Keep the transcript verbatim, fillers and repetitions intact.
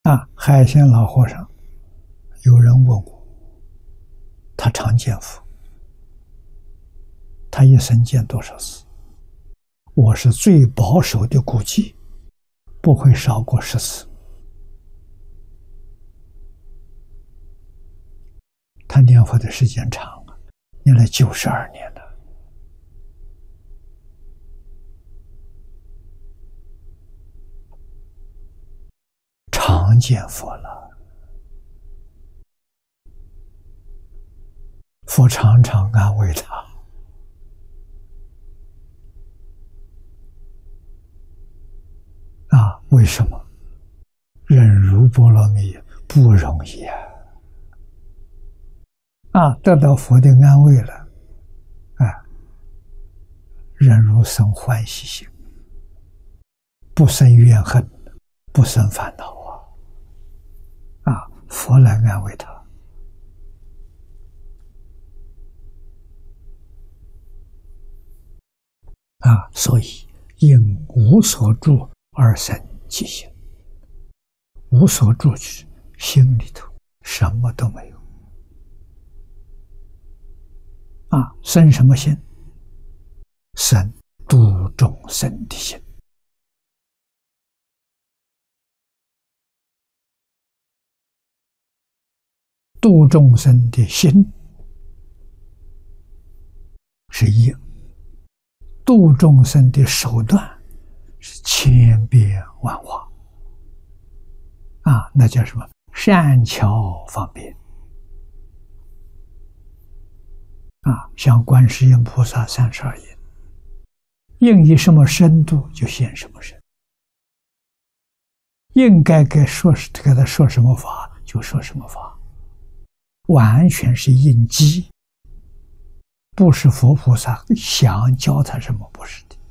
啊，海鲜老和尚，有人问我，他常见佛，他一生见多少次？我是最保守的估计，不会少过十次。他念佛的时间长啊，念了九十二年了。常见佛了，佛常常安慰他啊，为什么？忍辱波罗蜜不容易啊！啊，得到佛的安慰了，啊，忍辱生欢喜心，不生怨恨，不生烦恼啊！啊，佛来安慰他。啊，所以因无所住而生其心，无所住就是心里头什么都没有。啊，生什么心？生度众生的心。度众生的心是一，度众生的手段是千变万化。啊，那叫什么？善巧方便。啊，像观世音菩萨三十二应，应以什么深度就现什么深，应该该说给他说什么法就说什么法，完全是应机，不是佛菩萨想教他什么，不是的。